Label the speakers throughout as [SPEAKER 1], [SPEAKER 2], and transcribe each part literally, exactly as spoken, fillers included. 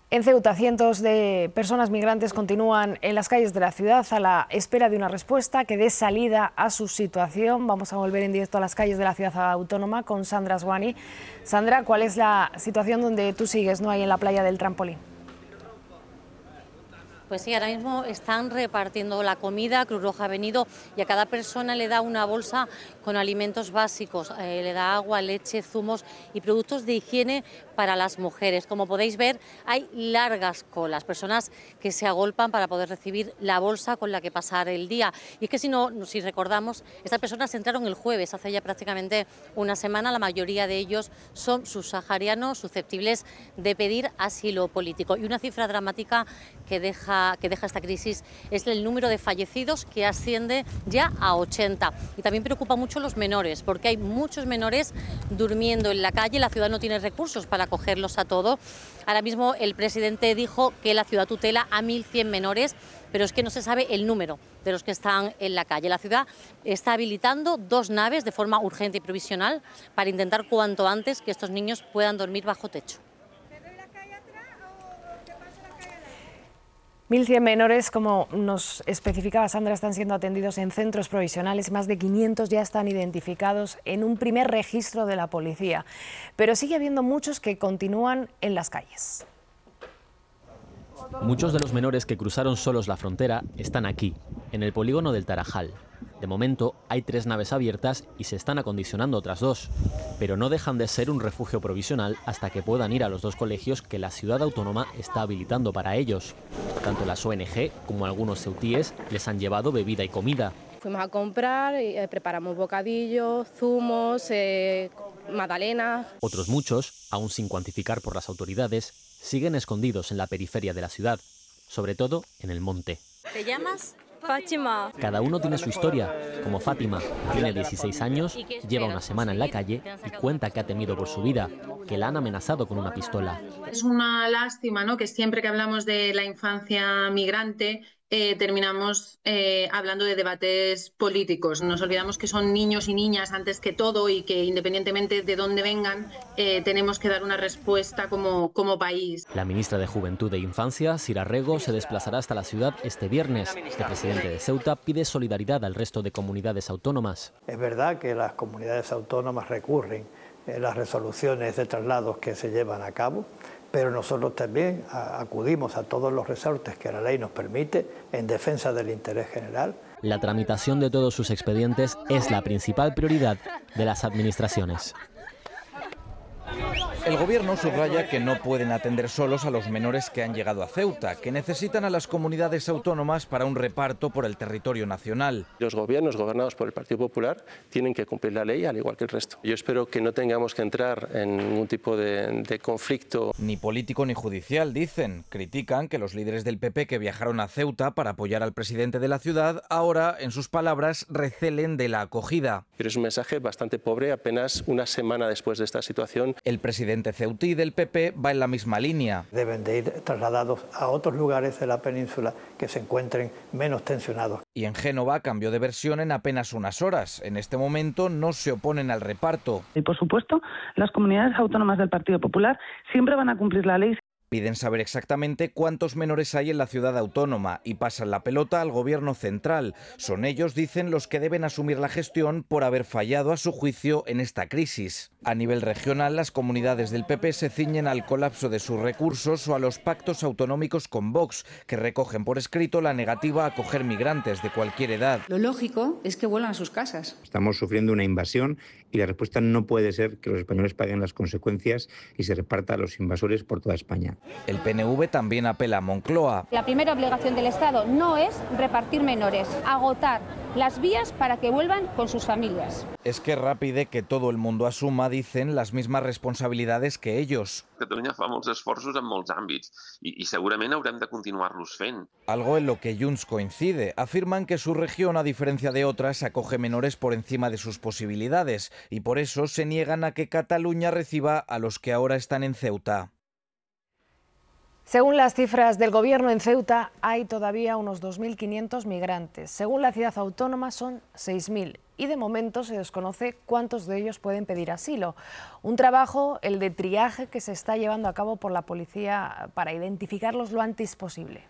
[SPEAKER 1] En Ceuta, cientos de personas migrantes continúan en las calles de la ciudad a la espera de una respuesta que dé salida a su situación. Vamos a volver en directo a las calles de la ciudad autónoma con Sandra Aswani. Sandra, ¿cuál es la situación donde tú sigues, no, ahí en la playa del Trampolín?
[SPEAKER 2] Pues sí, ahora mismo están repartiendo la comida. Cruz Roja ha venido y a cada persona le da una bolsa con alimentos básicos, eh, le da agua, leche, zumos y productos de higiene para las mujeres. Como podéis ver, hay largas colas, personas que se agolpan para poder recibir la bolsa con la que pasar el día. Y es que si no, si recordamos, estas personas entraron el jueves, hace ya prácticamente una semana. La mayoría de ellos son subsaharianos susceptibles de pedir asilo político. Y una cifra dramática que deja que deja esta crisis es el número de fallecidos, que asciende ya a ochenta. Y también preocupa mucho los menores, porque hay muchos menores durmiendo en la calle. La ciudad no tiene recursos para acogerlos a todos. Ahora mismo el presidente dijo que la ciudad tutela a mil cien menores, pero es que no se sabe el número de los que están en la calle. La ciudad está habilitando dos naves de forma urgente y provisional para intentar cuanto antes que estos niños puedan dormir bajo techo.
[SPEAKER 1] mil cien menores, como nos especificaba Sandra, están siendo atendidos en centros provisionales. Más de quinientos ya están identificados en un primer registro de la policía. Pero sigue habiendo muchos que continúan en las calles.
[SPEAKER 3] Muchos de los menores que cruzaron solos la frontera están aquí, en el polígono del Tarajal. De momento hay tres naves abiertas y se están acondicionando otras dos, pero no dejan de ser un refugio provisional hasta que puedan ir a los dos colegios que la ciudad autónoma está habilitando para ellos. Tanto las O N G como algunos ceutíes les han llevado bebida y comida.
[SPEAKER 4] Fuimos a comprar, eh, preparamos bocadillos, zumos, eh, magdalenas.
[SPEAKER 3] Otros muchos, aún sin cuantificar por las autoridades, siguen escondidos en la periferia de la ciudad, sobre todo en el monte.
[SPEAKER 2] ¿Te llamas?
[SPEAKER 5] Fátima.
[SPEAKER 3] Cada uno tiene su historia, como Fátima, tiene dieciséis años, lleva una semana en la calle y cuenta que ha temido por su vida, que la han amenazado con una pistola.
[SPEAKER 6] Es una lástima, ¿no?, que siempre que hablamos de la infancia migrante eh, terminamos eh, hablando de debates políticos. Nos olvidamos que son niños y niñas antes que todo y que independientemente de dónde vengan eh, tenemos que dar una respuesta como, como país.
[SPEAKER 3] La ministra de Juventud e Infancia, Sira Rego, se desplazará hasta la ciudad este viernes. El presidente de Ceuta pide solidaridad al resto de comunidades autónomas.
[SPEAKER 7] Es verdad que las comunidades autónomas recurren a las resoluciones de traslados que se llevan a cabo, pero nosotros también acudimos a todos los resortes que la ley nos permite en defensa del interés general.
[SPEAKER 3] La tramitación de todos sus expedientes es la principal prioridad de las administraciones.
[SPEAKER 8] El gobierno subraya que no pueden atender solos a los menores que han llegado a Ceuta, que necesitan a las comunidades autónomas para un reparto por el territorio nacional.
[SPEAKER 9] Los gobiernos gobernados por el Partido Popular tienen que cumplir la ley al igual que el resto. Yo espero que no tengamos que entrar en ningún tipo de, de conflicto.
[SPEAKER 8] Ni político ni judicial, dicen. Critican que los líderes del P P que viajaron a Ceuta para apoyar al presidente de la ciudad ahora, en sus palabras, recelen de la acogida.
[SPEAKER 9] Pero es un mensaje bastante pobre apenas una semana después de esta situación.
[SPEAKER 8] El presidente ceutí del P P va en la misma línea.
[SPEAKER 7] Deben de ir trasladados a otros lugares de la península que se encuentren menos tensionados.
[SPEAKER 8] Y en Génova cambió de versión en apenas unas horas. En este momento no se oponen al reparto.
[SPEAKER 10] Y por supuesto, las comunidades autónomas del Partido Popular siempre van a cumplir la ley.
[SPEAKER 8] Piden saber exactamente cuántos menores hay en la ciudad autónoma y pasan la pelota al gobierno central. Son ellos, dicen, los que deben asumir la gestión por haber fallado a su juicio en esta crisis. A nivel regional, las comunidades del P P se ciñen al colapso de sus recursos o a los pactos autonómicos con Vox, que recogen por escrito la negativa a acoger migrantes de cualquier edad.
[SPEAKER 11] Lo lógico es que vuelvan a sus casas.
[SPEAKER 12] Estamos sufriendo una invasión y la respuesta no puede ser que los españoles paguen las consecuencias y se reparta a los invasores por toda España.
[SPEAKER 8] El P N V también apela a Moncloa.
[SPEAKER 13] La primera obligación del Estado no es repartir menores, agotar las vías para que vuelvan con sus familias.
[SPEAKER 8] Esquerra pide que todo el mundo asuma, dicen, las mismas responsabilidades que ellos.
[SPEAKER 14] Catalunya fa molts esforços en molts àmbits i, i segurament haurem de continuar-los fent.
[SPEAKER 8] Algo en lo que Junts coincide. Afirman que su región, a diferencia de otras, acoge menores por encima de sus posibilidades y por eso se niegan a que Cataluña reciba a los que ahora están en Ceuta.
[SPEAKER 1] Según las cifras del Gobierno, en Ceuta hay todavía unos dos mil quinientos migrantes. Según la ciudad autónoma son seis mil y de momento se desconoce cuántos de ellos pueden pedir asilo. Un trabajo, el de triaje, que se está llevando a cabo por la policía para identificarlos lo antes posible.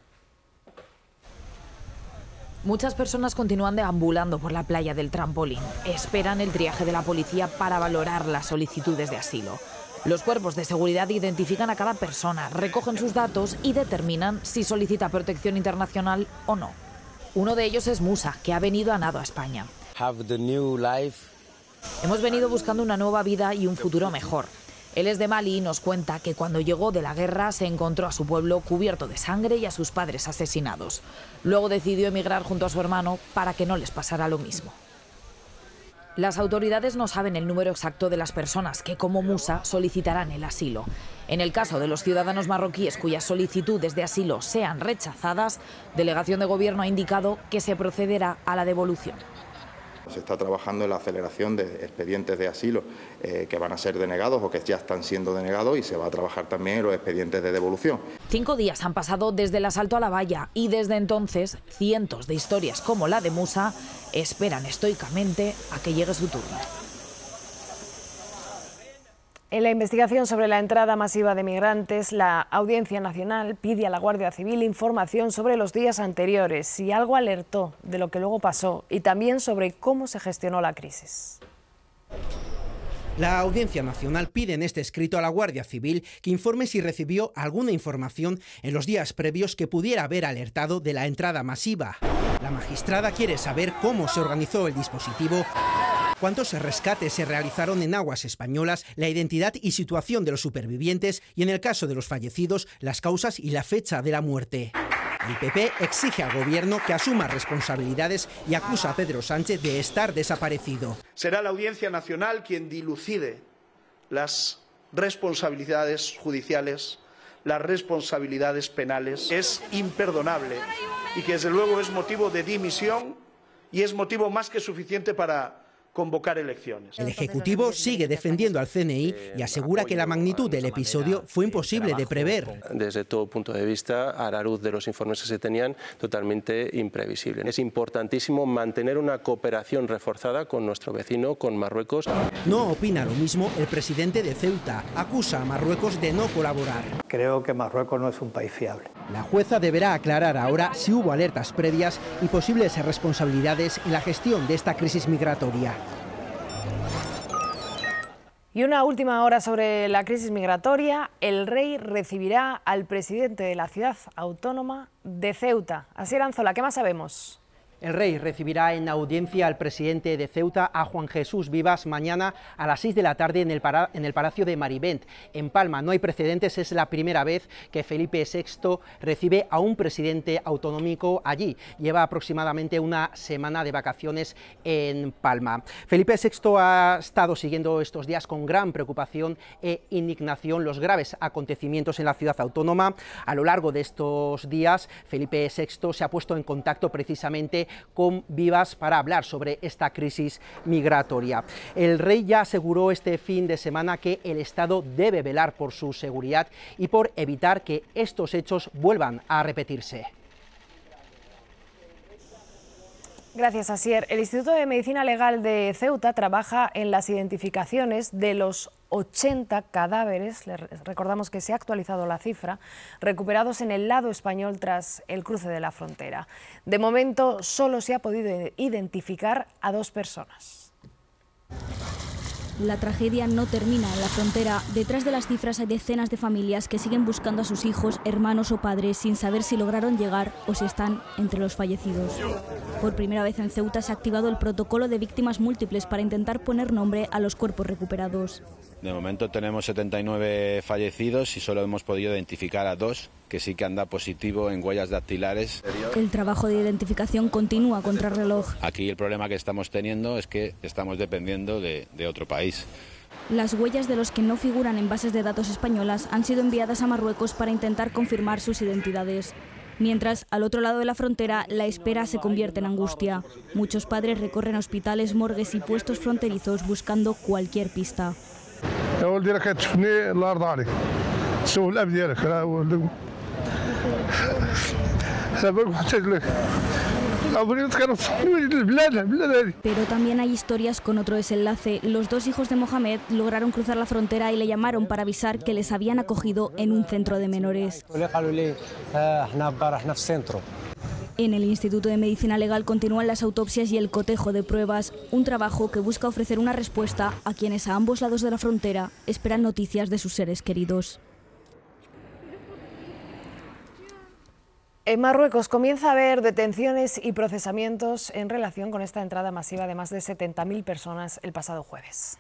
[SPEAKER 5] Muchas personas continúan deambulando por la playa del Trampolín. Esperan el triaje de la policía para valorar las solicitudes de asilo. Los cuerpos de seguridad identifican a cada persona, recogen sus datos y determinan si solicita protección internacional o no. Uno de ellos es Musa, que ha venido a nado a España.
[SPEAKER 15] Have the new life.
[SPEAKER 5] Hemos venido buscando una nueva vida y un futuro mejor. Él es de Mali y nos cuenta que cuando llegó de la guerra se encontró a su pueblo cubierto de sangre y a sus padres asesinados. Luego decidió emigrar junto a su hermano para que no les pasara lo mismo. Las autoridades no saben el número exacto de las personas que, como Musa, solicitarán el asilo. En el caso de los ciudadanos marroquíes cuyas solicitudes de asilo sean rechazadas, Delegación de Gobierno ha indicado que se procederá a la devolución.
[SPEAKER 16] Se está trabajando en la aceleración de expedientes de asilo eh, que van a ser denegados o que ya están siendo denegados, y se va a trabajar también en los expedientes de devolución.
[SPEAKER 5] Cinco días han pasado desde el asalto a la valla y desde entonces cientos de historias como la de Musa esperan estoicamente a que llegue su turno.
[SPEAKER 1] En la investigación sobre la entrada masiva de migrantes, la Audiencia Nacional pide a la Guardia Civil información sobre los días anteriores, si algo alertó de lo que luego pasó, y también sobre cómo se gestionó la crisis.
[SPEAKER 17] La Audiencia Nacional pide en este escrito a la Guardia Civil que informe si recibió alguna información en los días previos que pudiera haber alertado de la entrada masiva. La magistrada quiere saber cómo se organizó el dispositivo, cuántos rescates se realizaron en aguas españolas, la identidad y situación de los supervivientes y, en el caso de los fallecidos, las causas y la fecha de la muerte. El P P exige al Gobierno que asuma responsabilidades y acusa a Pedro Sánchez de estar desaparecido.
[SPEAKER 18] Será la Audiencia Nacional quien dilucide las responsabilidades judiciales, las responsabilidades penales. Es imperdonable y que, desde luego, es motivo de dimisión y es motivo más que suficiente para convocar elecciones.
[SPEAKER 17] El Ejecutivo sigue defendiendo al C N I y asegura que la magnitud del episodio fue imposible de prever.
[SPEAKER 9] Desde todo punto de vista, a la luz de los informes que se tenían, totalmente imprevisible. Es importantísimo mantener una cooperación reforzada con nuestro vecino, con Marruecos.
[SPEAKER 17] No opina lo mismo el presidente de Ceuta. Acusa a Marruecos de no colaborar.
[SPEAKER 7] Creo que Marruecos no es un país fiable.
[SPEAKER 17] La jueza deberá aclarar ahora si hubo alertas previas y posibles responsabilidades en la gestión de esta crisis migratoria.
[SPEAKER 1] Y una última hora sobre la crisis migratoria. El rey recibirá al presidente de la ciudad autónoma de Ceuta. Asier Anzola, ¿qué más sabemos?
[SPEAKER 19] El rey recibirá en audiencia al presidente de Ceuta, a Juan Jesús Vivas, mañana a las seis de la tarde en el, para, en el Palacio de Marivent, en Palma. No hay precedentes, es la primera vez que Felipe sexto recibe a un presidente autonómico allí. Lleva aproximadamente una semana de vacaciones en Palma. Felipe sexto ha estado siguiendo estos días con gran preocupación e indignación los graves acontecimientos en la ciudad autónoma. A lo largo de estos días, Felipe sexto se ha puesto en contacto precisamente con Vivas para hablar sobre esta crisis migratoria. El rey ya aseguró este fin de semana que el Estado debe velar por su seguridad y por evitar que estos hechos vuelvan a repetirse.
[SPEAKER 1] Gracias, Asier. El Instituto de Medicina Legal de Ceuta trabaja en las identificaciones de los ochenta cadáveres, les recordamos que se ha actualizado la cifra, recuperados en el lado español tras el cruce de la frontera. De momento solo se ha podido identificar a dos personas.
[SPEAKER 20] La tragedia no termina en la frontera. Detrás de las cifras hay decenas de familias que siguen buscando a sus hijos, hermanos o padres sin saber si lograron llegar o si están entre los fallecidos. Por primera vez en Ceuta se ha activado el protocolo de víctimas múltiples para intentar poner nombre a los cuerpos recuperados.
[SPEAKER 21] De momento tenemos setenta y nueve fallecidos y solo hemos podido identificar a dos, que sí que han dado positivo en huellas dactilares.
[SPEAKER 20] El trabajo de identificación continúa contra reloj.
[SPEAKER 21] Aquí el problema que estamos teniendo es que estamos dependiendo de, de otro país.
[SPEAKER 20] Las huellas de los que no figuran en bases de datos españolas han sido enviadas a Marruecos para intentar confirmar sus identidades. Mientras, al otro lado de la frontera, la espera se convierte en angustia. Muchos padres recorren hospitales, morgues y puestos fronterizos buscando cualquier pista. Pero también hay historias con otro desenlace. Los dos hijos de Mohamed lograron cruzar la frontera y le llamaron para avisar que les habían acogido en un centro de menores. En el Instituto de Medicina Legal continúan las autopsias y el cotejo de pruebas, un trabajo que busca ofrecer una respuesta a quienes a ambos lados de la frontera esperan noticias de sus seres queridos.
[SPEAKER 1] En Marruecos comienza a haber detenciones y procesamientos en relación con esta entrada masiva de más de setenta mil personas el pasado jueves.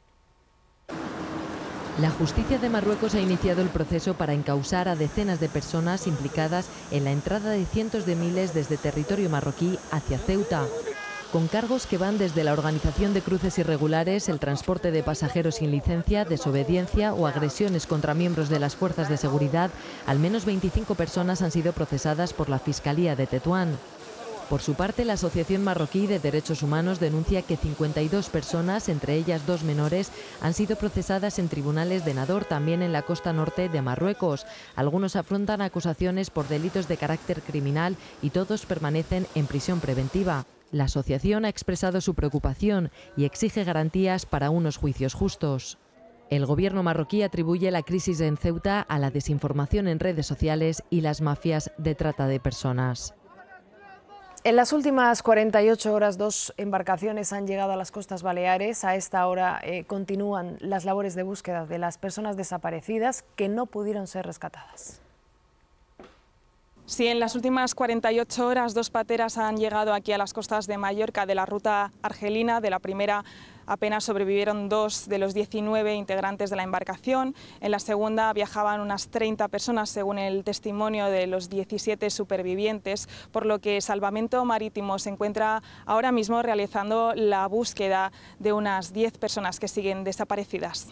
[SPEAKER 4] La justicia de Marruecos ha iniciado el proceso para encausar a decenas de personas implicadas en la entrada de cientos de miles desde territorio marroquí hacia Ceuta, con cargos que van desde la organización de cruces irregulares, el transporte de pasajeros sin licencia, desobediencia o agresiones contra miembros de las fuerzas de seguridad. Al menos veinticinco personas han sido procesadas por la Fiscalía de Tetuán. Por su parte, la Asociación Marroquí de Derechos Humanos denuncia que cincuenta y dos personas, entre ellas dos menores, han sido procesadas en tribunales de Nador, también en la costa norte de Marruecos. Algunos afrontan acusaciones por delitos de carácter criminal y todos permanecen en prisión preventiva. La asociación ha expresado su preocupación y exige garantías para unos juicios justos. El gobierno marroquí atribuye la crisis en Ceuta a la desinformación en redes sociales y las mafias de trata de personas.
[SPEAKER 1] En las últimas cuarenta y ocho horas, dos embarcaciones han llegado a las costas Baleares. A esta hora eh, continúan las labores de búsqueda de las personas desaparecidas que no pudieron ser rescatadas.
[SPEAKER 22] Sí, en las últimas cuarenta y ocho horas, dos pateras han llegado aquí a las costas de Mallorca de la ruta argelina. De la primera apenas sobrevivieron dos de los diecinueve integrantes de la embarcación. En la segunda viajaban unas treinta personas, según el testimonio de los diecisiete supervivientes, por lo que Salvamento Marítimo se encuentra ahora mismo realizando la búsqueda de unas diez personas que siguen desaparecidas.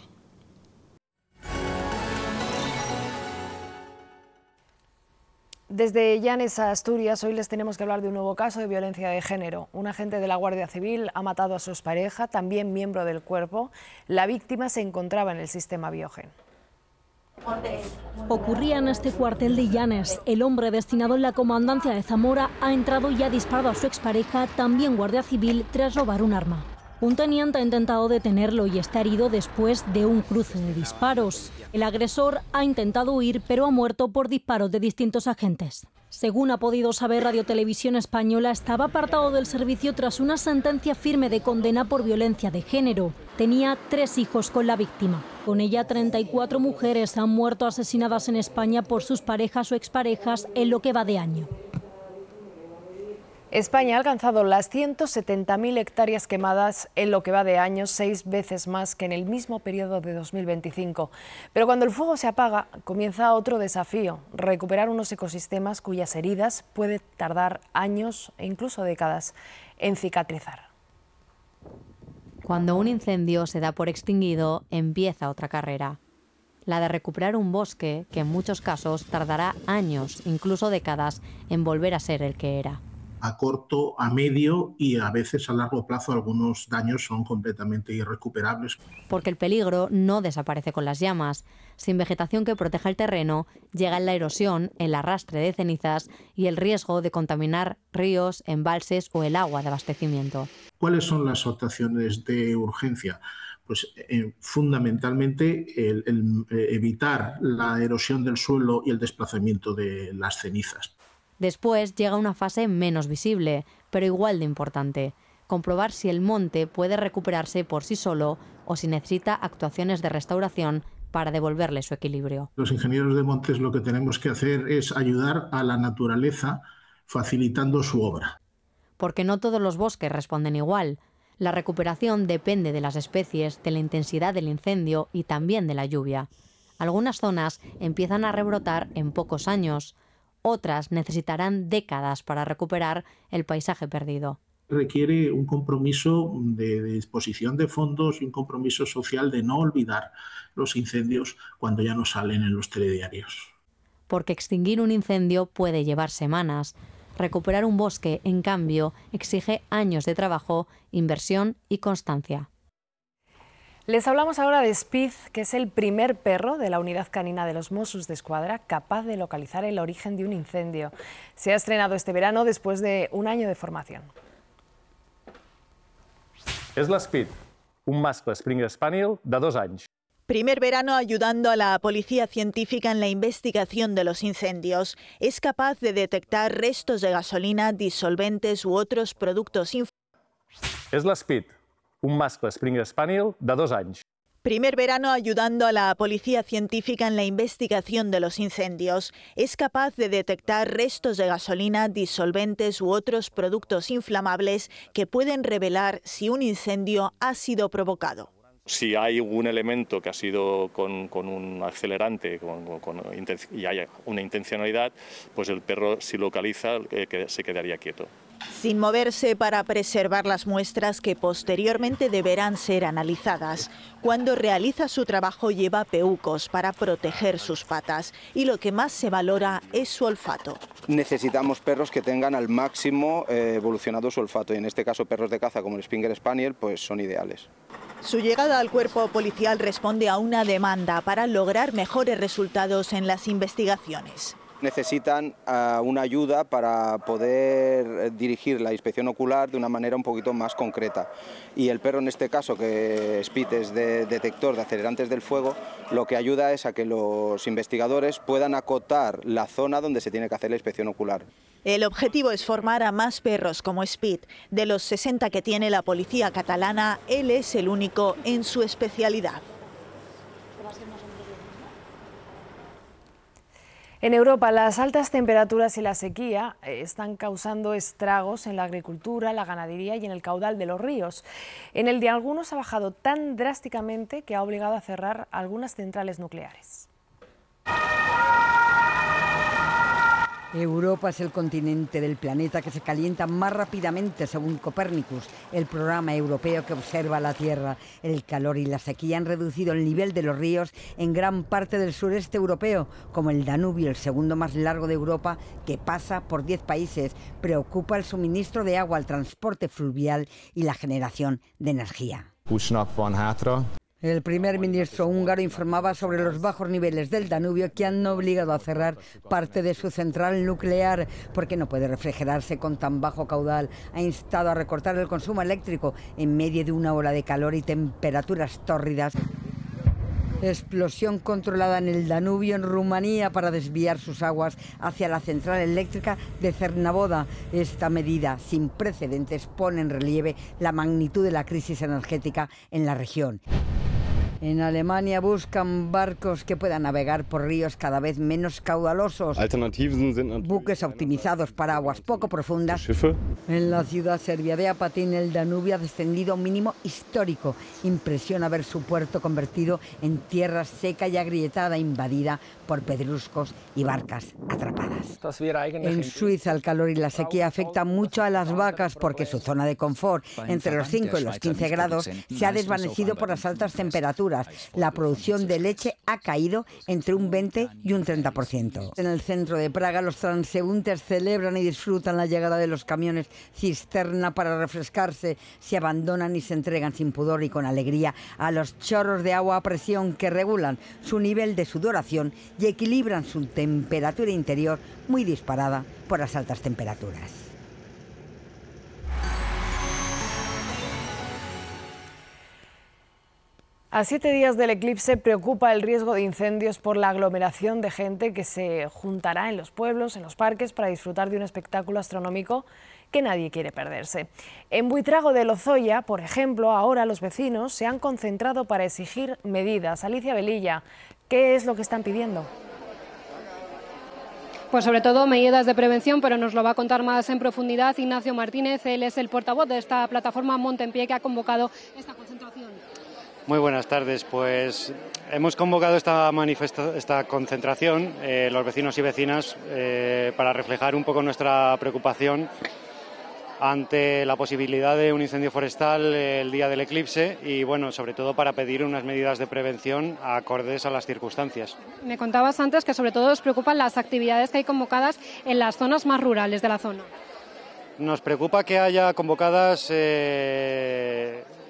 [SPEAKER 1] Desde Llanes a Asturias, hoy les tenemos que hablar de un nuevo caso de violencia de género. Un agente de la Guardia Civil ha matado a su expareja, también miembro del cuerpo. La víctima se encontraba en el sistema Biogen.
[SPEAKER 23] Ocurría en este cuartel de Llanes. El hombre destinado en la comandancia de Zamora ha entrado y ha disparado a su expareja, también Guardia Civil, tras robar un arma. Un teniente ha intentado detenerlo y está herido después de un cruce de disparos. El agresor ha intentado huir, pero ha muerto por disparos de distintos agentes. Según ha podido saber Radio Televisión Española, estaba apartado del servicio tras una sentencia firme de condena por violencia de género. Tenía tres hijos con la víctima. Con ella, treinta y cuatro mujeres han muerto asesinadas en España por sus parejas o exparejas en lo que va de año.
[SPEAKER 1] España ha alcanzado las ciento setenta mil hectáreas quemadas en lo que va de año, seis veces más que en el mismo periodo de dos mil veinticinco. Pero cuando el fuego se apaga, comienza otro desafío: recuperar unos ecosistemas cuyas heridas puede tardar años e incluso décadas en cicatrizar.
[SPEAKER 24] Cuando un incendio se da por extinguido, empieza otra carrera. La de recuperar un bosque que en muchos casos tardará años, incluso décadas, en volver a ser el que era.
[SPEAKER 25] A corto, a medio y a veces a largo plazo algunos daños son completamente irrecuperables.
[SPEAKER 24] Porque el peligro no desaparece con las llamas. Sin vegetación que proteja el terreno, llega la erosión, el arrastre de cenizas y el riesgo de contaminar ríos, embalses o el agua de abastecimiento.
[SPEAKER 25] ¿Cuáles son las actuaciones de urgencia? Pues eh, fundamentalmente el, el, eh, evitar la erosión del suelo y el desplazamiento de las cenizas.
[SPEAKER 24] Después llega una fase menos visible, pero igual de importante: comprobar si el monte puede recuperarse por sí solo o si necesita actuaciones de restauración para devolverle su equilibrio.
[SPEAKER 25] Los ingenieros de montes lo que tenemos que hacer es ayudar a la naturaleza facilitando su obra.
[SPEAKER 24] Porque no todos los bosques responden igual. La recuperación depende de las especies, de la intensidad del incendio y también de la lluvia. Algunas zonas empiezan a rebrotar en pocos años. Otras necesitarán décadas para recuperar el paisaje perdido.
[SPEAKER 25] Requiere un compromiso de, de disposición de fondos y un compromiso social de no olvidar los incendios cuando ya no salen en los telediarios.
[SPEAKER 24] Porque extinguir un incendio puede llevar semanas. Recuperar un bosque, en cambio, exige años de trabajo, inversión y constancia.
[SPEAKER 1] Les hablamos ahora de Speed, que es el primer perro de la unidad canina de los Mossos d'Esquadra capaz de localizar el origen de un incendio. Se ha estrenado este verano después de un año de formación.
[SPEAKER 2] És l'Speed, un mascle Springer Spaniel de dos anys.
[SPEAKER 3] Primer verano ayudando a la policía científica en la investigación de los incendios. Es capaz de detectar restos de gasolina, disolventes u otros productos inflamables.
[SPEAKER 2] És l'Speed, un mascle Springer Spaniel de dos anys.
[SPEAKER 3] Primer verano ayudando a la policía científica en la investigación de los incendios. Es capaz de detectar restos de gasolina, disolventes u otros productos inflamables que pueden revelar si un incendio ha sido provocado.
[SPEAKER 6] Si hay algún elemento que ha sido con, con un acelerante con, con, y hay una intencionalidad, pues el perro, si localiza, eh, que se quedaría quieto.
[SPEAKER 3] Sin moverse para preservar las muestras que posteriormente deberán ser analizadas. Cuando realiza su trabajo lleva peucos para proteger sus patas y lo que más se valora es su olfato.
[SPEAKER 10] Necesitamos perros que tengan al máximo eh, evolucionado su olfato y en este caso perros de caza como el Springer Spaniel pues son ideales.
[SPEAKER 3] Su llegada al cuerpo policial responde a una demanda para lograr mejores resultados en las investigaciones.
[SPEAKER 10] Necesitan uh, una ayuda para poder dirigir la inspección ocular de una manera un poquito más concreta. Y el perro, en este caso, que Speed es de detector de acelerantes del fuego, lo que ayuda es a que los investigadores puedan acotar la zona donde se tiene que hacer la inspección ocular.
[SPEAKER 3] El objetivo es formar a más perros como Speed. De los sesenta que tiene la policía catalana, él es el único en su especialidad.
[SPEAKER 1] En Europa, las altas temperaturas y la sequía están causando estragos en la agricultura, la ganadería y en el caudal de los ríos. En el de algunos ha bajado tan drásticamente que ha obligado a cerrar algunas centrales nucleares.
[SPEAKER 11] Europa es el continente del planeta que se calienta más rápidamente, según Copernicus, el programa europeo que observa la Tierra. El calor y la sequía han reducido el nivel de los ríos en gran parte del sureste europeo, como el Danubio, el segundo más largo de Europa, que pasa por diez países. Preocupa el suministro de agua, el transporte fluvial y la generación de energía. El primer ministro húngaro informaba sobre los bajos niveles del Danubio que han obligado a cerrar parte de su central nuclear porque no puede refrigerarse con tan bajo caudal. Ha instado a recortar el consumo eléctrico en medio de una ola de calor y temperaturas tórridas. Explosión controlada en el Danubio, en Rumanía, para desviar sus aguas hacia la central eléctrica de Cernavoda. Esta medida, sin precedentes, pone en relieve la magnitud de la crisis energética en la región. En Alemania buscan barcos que puedan navegar por ríos cada vez menos caudalosos. Buques optimizados para aguas poco profundas. En la ciudad serbia de Apatín, el Danubio ha descendido a un mínimo histórico. Impresiona ver su puerto convertido en tierra seca y agrietada, invadida por pedruscos y barcas atrapadas. En Suiza, el calor y la sequía afectan mucho a las vacas porque su zona de confort, entre los cinco y los quince grados, se ha desvanecido por las altas temperaturas. La producción de leche ha caído entre un veinte y un treinta por ciento. En el centro de Praga, los transeúntes celebran y disfrutan la llegada de los camiones cisterna para refrescarse. Se abandonan y se entregan sin pudor y con alegría a los chorros de agua a presión que regulan su nivel de sudoración y equilibran su temperatura interior muy disparada por las altas temperaturas.
[SPEAKER 1] A siete días del eclipse preocupa el riesgo de incendios por la aglomeración de gente que se juntará en los pueblos, en los parques, para disfrutar de un espectáculo astronómico que nadie quiere perderse. En Buitrago de Lozoya, por ejemplo, ahora los vecinos se han concentrado para exigir medidas. Alicia Velilla, ¿qué es lo que están pidiendo?
[SPEAKER 26] Pues sobre todo medidas de prevención, pero nos lo va a contar más en profundidad Ignacio Martínez. Él es el portavoz de esta plataforma Monte en Pie que ha convocado esta concentración.
[SPEAKER 27] Muy buenas tardes. Pues hemos convocado esta, esta concentración, eh, los vecinos y vecinas, eh, para reflejar un poco nuestra preocupación ante la posibilidad de un incendio forestal el día del eclipse y, bueno, sobre todo para pedir unas medidas de prevención acordes a las circunstancias.
[SPEAKER 26] Me contabas antes que sobre todo os preocupan las actividades que hay convocadas en las zonas más rurales de la zona.
[SPEAKER 27] Nos preocupa que haya convocadas eh,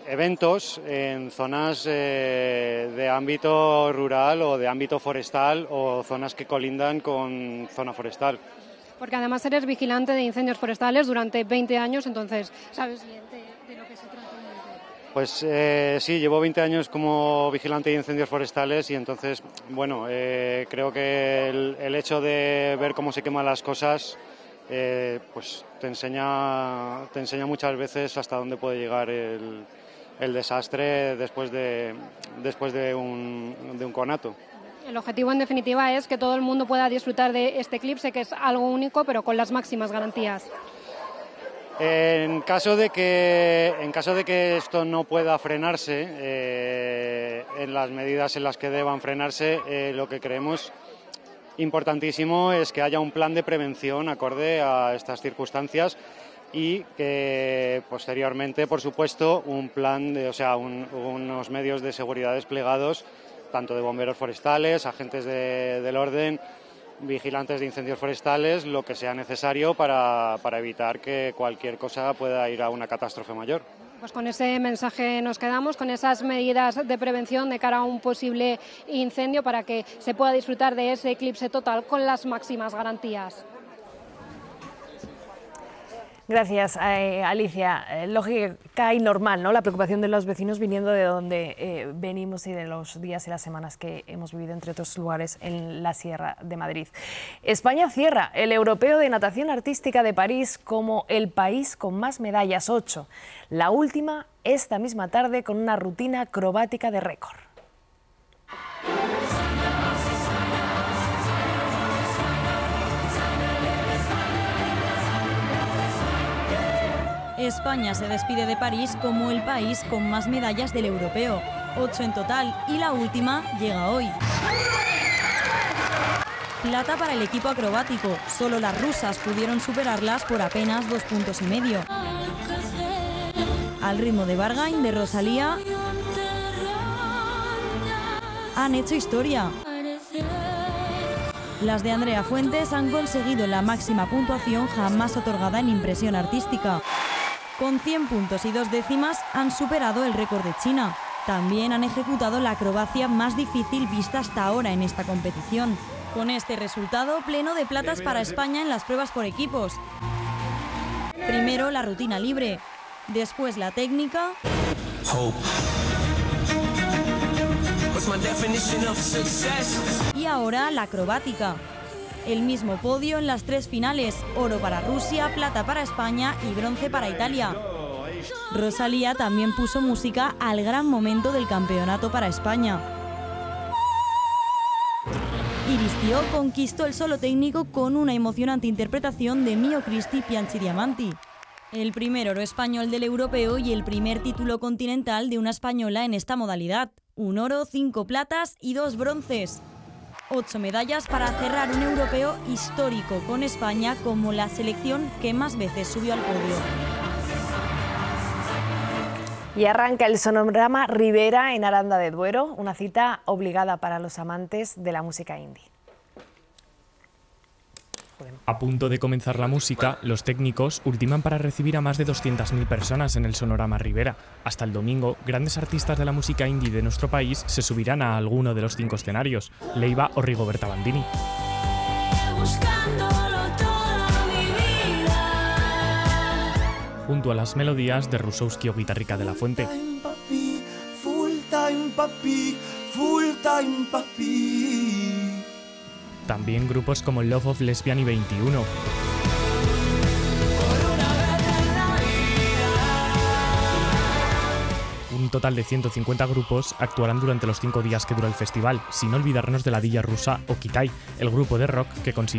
[SPEAKER 27] eventos en zonas eh, de ámbito rural o de ámbito forestal o zonas que colindan con zona forestal.
[SPEAKER 26] Porque además eres vigilante de incendios forestales durante veinte años, entonces sabes bien de, de lo que se trata.
[SPEAKER 27] Pues eh, sí, llevo veinte años como vigilante de incendios forestales y entonces, bueno, eh, creo que el, el hecho de ver cómo se queman las cosas, eh, pues te enseña, te enseña muchas veces hasta dónde puede llegar el, el desastre después de, después de un, de un conato.
[SPEAKER 26] El objetivo, en definitiva, es que todo el mundo pueda disfrutar de este eclipse, que es algo único, pero con las máximas garantías.
[SPEAKER 27] En caso de que, en caso de que esto no pueda frenarse, eh, en las medidas en las que deban frenarse, eh, lo que creemos importantísimo es que haya un plan de prevención acorde a estas circunstancias y que posteriormente, por supuesto, un plan, de, o sea, un, unos medios de seguridad desplegados, tanto de bomberos forestales, agentes de, del orden, vigilantes de incendios forestales, lo que sea necesario para, para evitar que cualquier cosa pueda ir a una catástrofe mayor.
[SPEAKER 26] Pues con ese mensaje nos quedamos, con esas medidas de prevención de cara a un posible incendio para que se pueda disfrutar de ese eclipse total con las máximas garantías.
[SPEAKER 1] Gracias, eh, Alicia. Eh, lógica y normal, ¿no? La preocupación de los vecinos viniendo de donde eh, venimos y de los días y las semanas que hemos vivido, entre otros lugares, en la Sierra de Madrid. España cierra el Europeo de Natación Artística de París como el país con más medallas, ocho. La última esta misma tarde con una rutina acrobática de récord.
[SPEAKER 20] España se despide de París como el país con más medallas del europeo, ocho en total, y la última llega hoy. Plata para el equipo acrobático, solo las rusas pudieron superarlas por apenas dos puntos y medio. Al ritmo de Bargain, de Rosalía, han hecho historia. Las de Andrea Fuentes han conseguido la máxima puntuación jamás otorgada en impresión artística. Con cien puntos y dos décimas han superado el récord de China. También han ejecutado la acrobacia más difícil vista hasta ahora en esta competición. Con este resultado, pleno de platas para España en las pruebas por equipos. Primero la rutina libre, después la técnica y ahora la acrobática. El mismo podio en las tres finales, oro para Rusia, plata para España y bronce para Italia. Rosalía también puso música al gran momento del campeonato para España. Iris Tío conquistó el solo técnico con una emocionante interpretación de Mio Cristi Pianchi Diamanti. El primer oro español del europeo y el primer título continental de una española en esta modalidad. Un oro, cinco platas y dos bronces. Ocho medallas para cerrar un europeo histórico con España como la selección que más veces subió al podio.
[SPEAKER 1] Y arranca el Sonorama Ribera en Aranda de Duero, una cita obligada para los amantes de la música indie.
[SPEAKER 5] A punto de comenzar la música, los técnicos ultiman para recibir a más de doscientas mil personas en el Sonorama Ribera. Hasta el domingo, grandes artistas de la música indie de nuestro país se subirán a alguno de los cinco escenarios, Leiva o Rigoberta Bandini. Junto a las melodías de Rusowski o Guitarrica de la Fuente. También grupos como Love of Lesbian y veintiuno. Un total de ciento cincuenta grupos actuarán durante los cinco días que dura el festival, sin olvidarnos de la Villa Rusa o Kitai, el grupo de rock que consiguió